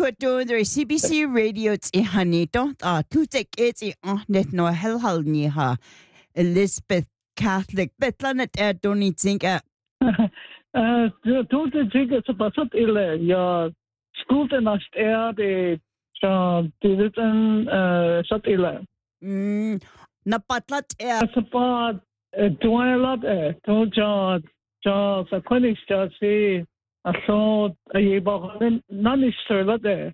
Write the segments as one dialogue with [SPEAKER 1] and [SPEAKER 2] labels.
[SPEAKER 1] Kutundri CBC Radio ti hanito tutek eti net no helhal ni ha Elizabeth Catholic betlanet doni tinka
[SPEAKER 2] Tutte tinka så passat illa jag skolan är det så det är så illa.
[SPEAKER 1] Na patlat
[SPEAKER 2] Så på duelat to jag så kunde jag se alltså jag bara nanister det.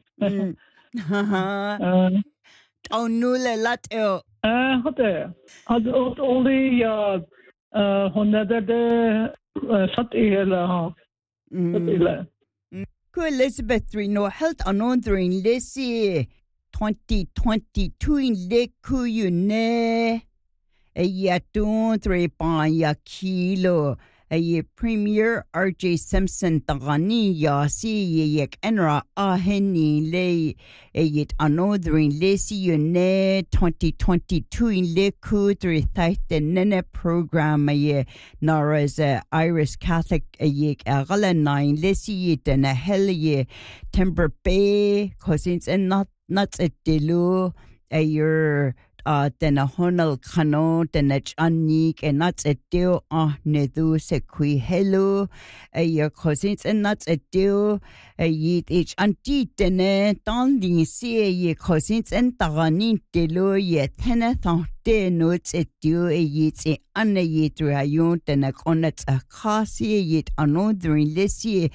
[SPEAKER 1] Nulle lat
[SPEAKER 2] hade only hon hade satt illa ha. Satt illa.
[SPEAKER 1] Elizabeth no health anondring lesi 2022 in le kuyune yatun 3 ya kilo Premier RJ Simpson tagani yasi yek enra aheni le yet anodring lesi yune 2022 in le kudri thaite nene program ye naras Irish Catholic yek agala 9 lesi yet na hell ye Timber Bay cousins and not a delu your tena honal kano tena chanik and not a deal nedu se kui hello your cousins and not a deal yit each anti tene tanding see ye cousins and tagani delu ye tena thante notes a deal yit e anna yit rayon tena konet a kasi yit anodrin lesi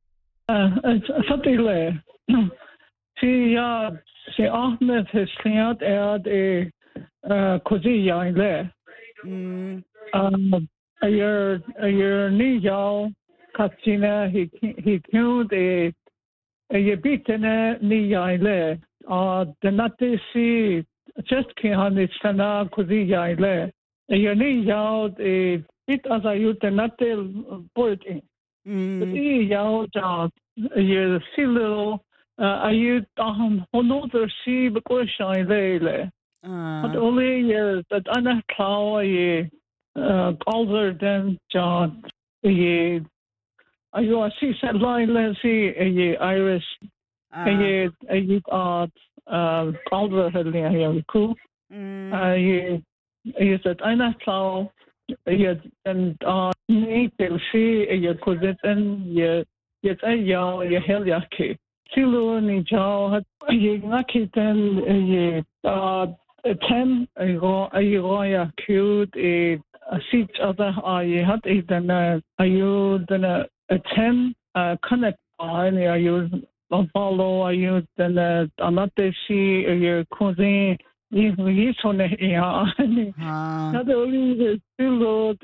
[SPEAKER 2] satile se Ahmed Hesliat det così le your nya katsina he killed a bitene nya le the natte si just can understand così le your nya bit as I you the natte port the ya your silo you another see because I le but only that Anna Clow older than John you see said line let's see Irish you older here cool you said Anna Clow and need to see your cousin and yes you hell yaki Silo ni jaw nakiten 10 ya cute seat other I had it then you then 10 connect I use follow I use then another see your cousin is on not only still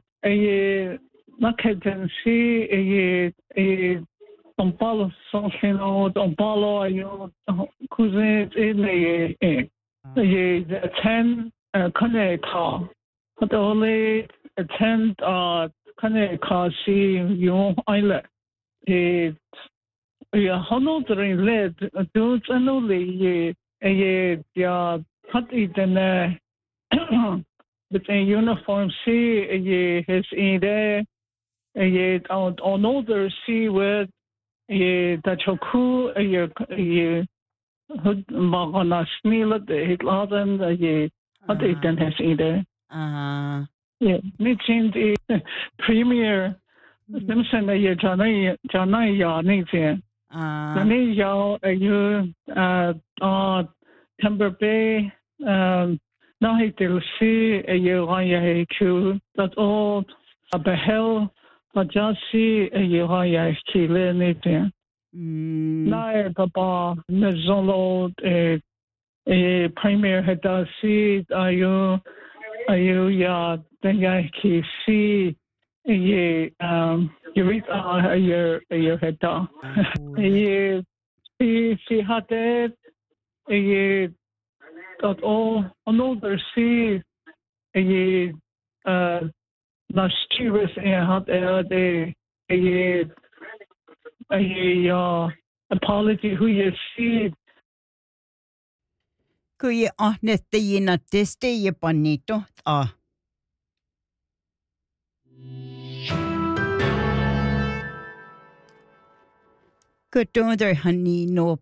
[SPEAKER 2] nakiten see Don Paulo sono Don Paulo io così le 10 connect but only 10 connect see you island honouring led do only yeah hat it but in uniform see his in there on another see with that choku hood magana smila de hitladen what it then has either meeting the premier Simpson jana ya nixie ya you Timber Bay now he will see a year that all a hell but just see a year Chile anything. Na papa nezolo premier had see you ya then ya see you read your head you see had it you got all another see you last year's had a apology who you see
[SPEAKER 1] kuya ahnet yina teste ye panito Good day, honey. No